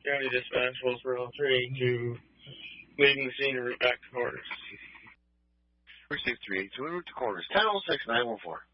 County Dispatch, Willsboro 3, to leaving the scene and route back to quarters. Precinct 382, en route to quarters, 1006-914.